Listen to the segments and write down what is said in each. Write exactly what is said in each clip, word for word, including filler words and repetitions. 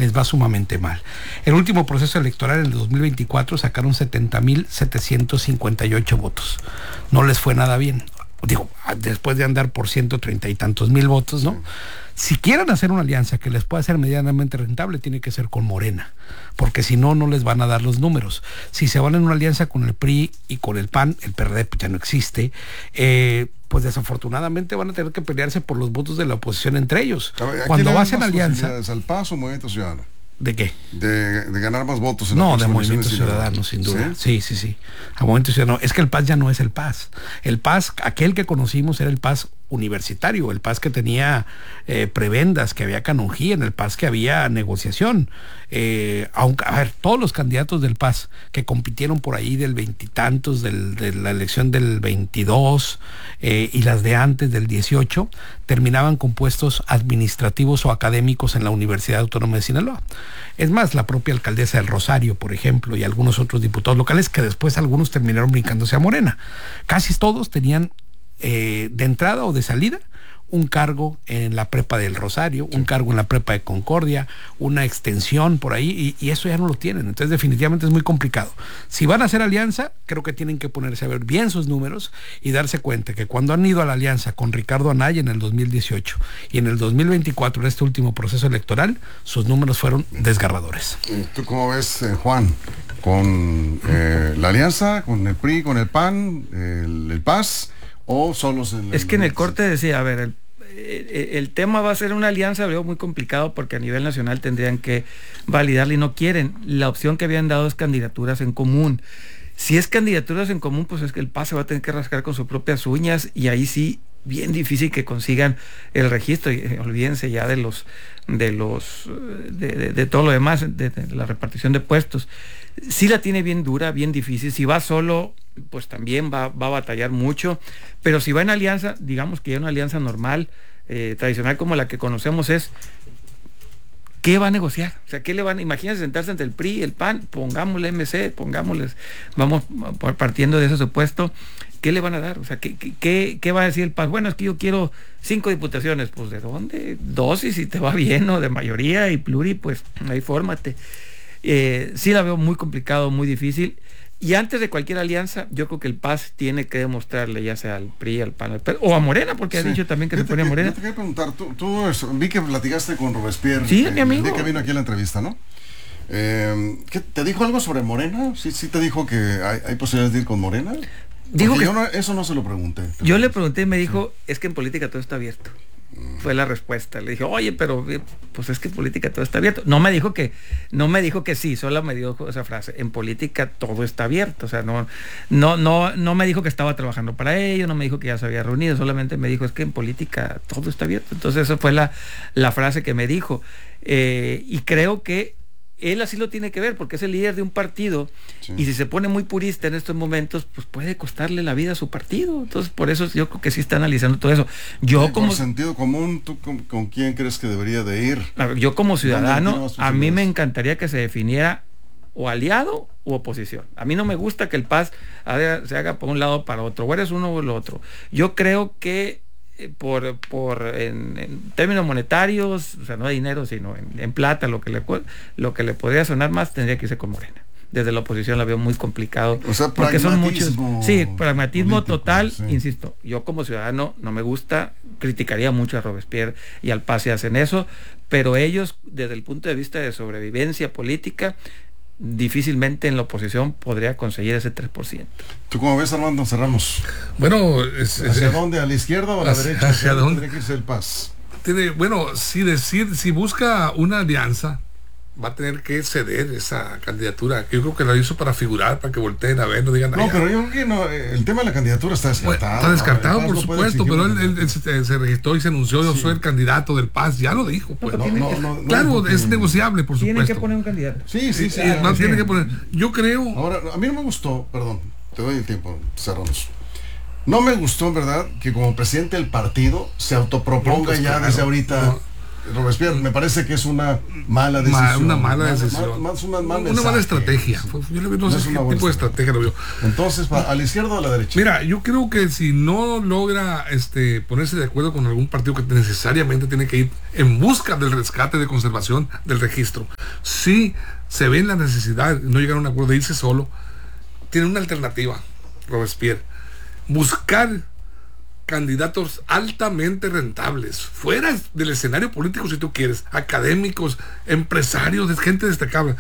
les va sumamente mal. El último proceso electoral, en el dos mil veinticuatro, sacaron setenta mil setecientos cincuenta y ocho votos. No les fue nada bien. Digo, después de andar por ciento treinta y tantos mil votos, ¿no? Si quieren hacer una alianza que les pueda ser medianamente rentable, tiene que ser con Morena, porque si no, no les van a dar los números. Si se van en una alianza con el P R I y con el P A N, el P R D pues ya no existe, eh, pues desafortunadamente van a tener que pelearse por los votos de la oposición entre ellos. Cuando vas en alianza... ¿Al P A S o Movimiento Ciudadano? ¿De qué? De, de ganar más votos en No, de Movimiento Ciudadano, sin duda. ¿Sí? sí, sí, sí. A Movimiento Ciudadano. Es que el P A S ya no es el P A S. El P A S, aquel que conocimos, era el P A S universitario, el P A S que tenía eh, prebendas, que había canonjía, en el P A S que había negociación. Eh, aunque, a ver, todos los candidatos del P A S que compitieron por ahí del veintitantos, del, de la elección del veintidós eh, y las de antes del dieciocho, terminaban con puestos administrativos o académicos en la Universidad Autónoma de Sinaloa. Es más, la propia alcaldesa del Rosario, por ejemplo, y algunos otros diputados locales, que después algunos terminaron brincándose a Morena. Casi todos tenían eh, de entrada o de salida un cargo en la prepa del Rosario, un cargo en la prepa de Concordia, una extensión por ahí, y, y eso ya no lo tienen. Entonces definitivamente es muy complicado. Si van a hacer alianza, creo que tienen que ponerse a ver bien sus números y darse cuenta que cuando han ido a la alianza con Ricardo Anaya en el dos mil dieciocho y en el dos mil veinticuatro, en este último proceso electoral, sus números fueron desgarradores. ¿Tú cómo ves, eh, Juan? ¿Con eh, la alianza, con el P R I, con el P A N, el, el P A S, o solos en el... Es que en el corte decía, a ver, el, el, el tema va a ser una alianza, veo muy complicado porque a nivel nacional tendrían que validarla y no quieren. La opción que habían dado es candidaturas en común. Si es candidaturas en común, pues es que el P A S se va a tener que rascar con sus propias uñas y ahí sí, bien difícil que consigan el registro. Y eh, olvídense ya de los de los de, de, de todo lo demás, de, de la repartición de puestos. Sí la tiene bien dura, bien difícil. Si va solo, pues también va, va a batallar mucho, pero si va en alianza, digamos que ya una alianza normal, eh, tradicional como la que conocemos, es ¿qué va a negociar? O sea, ¿qué le van? Imagínense sentarse entre el P R I y el P A N, pongámosle M C, pongámosles, vamos partiendo de ese supuesto, ¿qué le van a dar? O sea, ¿qué, qué, qué va a decir el P A S? Bueno, es que yo quiero cinco diputaciones. Pues ¿de dónde? Dos, y si te va bien, o de mayoría y pluri, pues ahí fórmate. Eh, sí la veo muy complicado, muy difícil. Y antes de cualquier alianza, yo creo que el P A S tiene que demostrarle, ya sea al P R I, al P A N, al P R D, o a Morena, porque sí. ha dicho también que Fíjate se pone a Morena. Yo te quería preguntar, tú, tú vi que platicaste con Robespierre, sí, que, mi amigo. el día que vino aquí a la entrevista, ¿no? Eh, ¿qué, ¿Te dijo algo sobre Morena? ¿Sí, sí te dijo que hay, hay posibilidades de ir con Morena? Dijo que yo no, eso no se lo pregunté. Yo le pregunté y me dijo, sí. es que en política todo está abierto. Fue la respuesta. Le dije, oye, pero pues es que en política todo está abierto. No me dijo que, no me dijo que sí, solo me dijo esa frase. En política todo está abierto. O sea, no, no, no, no me dijo que estaba trabajando para ello, no me dijo que ya se había reunido, solamente me dijo es que en política todo está abierto. Entonces esa fue la, la frase que me dijo. Eh, y creo que él así lo tiene que ver, porque es el líder de un partido, sí. y si se pone muy purista en estos momentos, pues puede costarle la vida a su partido. Entonces, por eso yo creo que sí está analizando todo eso. Yo sí, como por sentido común, ¿tú con, con quién crees que debería de ir? A ver, yo como ciudadano, a mí me encantaría que se definiera o aliado u oposición. A mí no me gusta que el P A S haga, se haga por un lado o para otro, o eres uno o el otro. Yo creo que por, por en, en términos monetarios, o sea, no de dinero, sino en, en plata, lo que le lo que le podría sonar más, tendría que irse con Morena. Desde la oposición la veo muy complicado, o sea, porque son muchos, sí, pragmatismo político, total, sí. insisto, yo como ciudadano no me gusta, criticaría mucho a Robespierre y al P A S si hacen eso, pero ellos, desde el punto de vista de sobrevivencia política, difícilmente en la oposición podría conseguir ese tres por ciento. ¿Tú cómo ves, Armando? Cerramos. Bueno, es, ¿hacia es, dónde? ¿A la izquierda o a la hacia, derecha? ¿Hacia dónde? Tendría que irse el P A S. Tiene, bueno, si decir, si busca una alianza, va a tener que ceder esa candidatura. Yo creo que lo hizo para figurar, para que volteen a ver, no digan nada. No, pero yo creo que no, el tema de la candidatura está descartado. Bueno, está descartado, no, por supuesto, pero él, él, él se, se registró y se anunció, yo sí. soy el candidato del P A S, ya lo dijo. Pues. No, no, que, no, claro, no, es no, negociable, por supuesto. Tiene que poner un candidato. Sí, sí, sí. Eh, no, tiene sí. que poner. Yo creo. Ahora, a mí no me gustó, perdón, te doy el tiempo, cerramos. No me gustó, en verdad, que como presidente del partido se autoproponga pues, ya claro, desde ahorita. No. Robespierre, me parece que es una mala decisión. Una mala decisión. Más, más una, mal una mala estrategia. Sí. Yo no, no sé qué tipo de estrategia lo veo. Entonces, ¿a la izquierda o a la derecha? Mira, yo creo que si no logra este, ponerse de acuerdo con algún partido que necesariamente tiene que ir en busca del rescate de conservación del registro, si se ve la necesidad, no llegar a un acuerdo de irse solo, tiene una alternativa, Robespierre, buscar candidatos altamente rentables, fuera del escenario político si tú quieres, académicos, empresarios, gente destacable,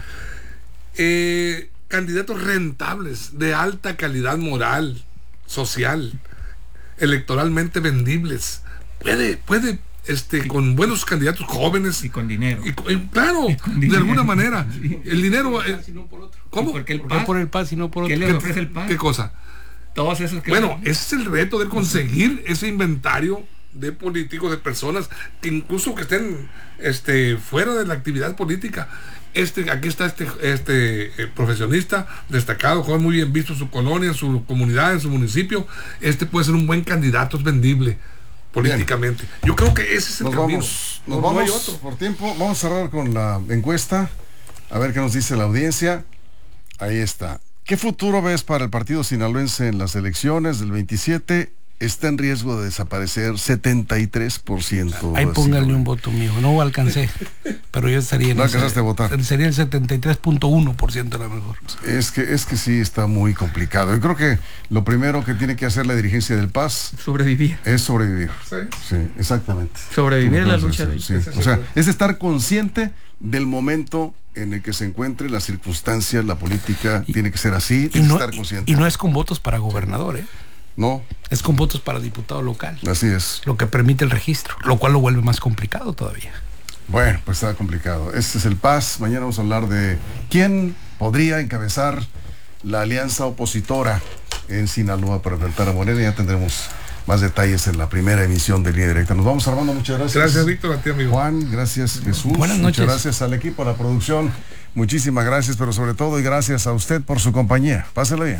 eh, candidatos rentables, de alta calidad moral, social, electoralmente vendibles. Puede, puede, este, con buenos candidatos jóvenes. Y con dinero. Y, y, claro, y con de dinero. Alguna manera. Sí. El dinero. Eh, ¿Cómo? ¿Por qué el Paz? por el Paz y no por otro? ¿Qué le ofrece el Paz? ¿Qué cosa? Todos esos que bueno, ese es el reto de conseguir ese inventario de políticos, de personas que incluso que estén este, fuera de la actividad política. Este, aquí está este, este eh, profesionista destacado, joven, muy bien visto en su colonia, en su comunidad, en su municipio. Este puede ser un buen candidato, es vendible políticamente. Bien. Yo creo que ese es el nos camino. Vamos, nos no, vamos no hay otro. Por tiempo. Vamos a cerrar con la encuesta. A ver qué nos dice la audiencia. Ahí está. ¿Qué futuro ves para el partido sinaloense en las elecciones del veintisiete? Está en riesgo de desaparecer setenta y tres por ciento. Ahí pónganle un voto mío. No alcancé, pero yo estaría en no alcanzaste a votar. Sería el setenta y tres punto uno por ciento a lo mejor. Es que, es que sí está muy complicado. Yo creo que lo primero que tiene que hacer la dirigencia del P A S sobrevivir. Es sobrevivir. Sí, sí exactamente. Sobrevivir en la lucha. Sí, sí. O sea, es estar consciente del momento en el que se encuentre, las circunstancias, la política, y, tiene que ser así, y no, estar consciente. Y, y no es con votos para gobernador, ¿eh? No. Es con votos para diputado local. Así es. Lo que permite el registro, lo cual lo vuelve más complicado todavía. Bueno, pues está complicado. Este es el P A S. Mañana vamos a hablar de quién podría encabezar la alianza opositora en Sinaloa para enfrentar a Morena. Ya tendremos más detalles en la primera emisión de Línea Directa. Nos vamos, Armando, muchas gracias. Gracias, Víctor, a ti, amigo. Juan, gracias, Jesús. Buenas noches. Muchas gracias al equipo, a la producción. Muchísimas gracias, pero sobre todo y gracias a usted por su compañía. Pásela bien.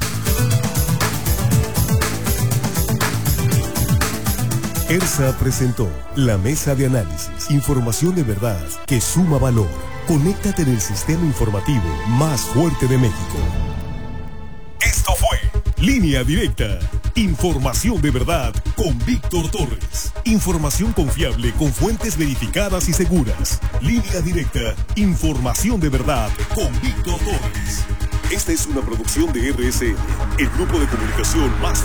ERSA presentó la mesa de análisis, información de verdad que suma valor. Conéctate en el sistema informativo más fuerte de México. Esto fue Línea Directa, información de verdad con Víctor Torres. Información confiable con fuentes verificadas y seguras. Línea Directa, información de verdad con Víctor Torres. Esta es una producción de R S N, el grupo de comunicación más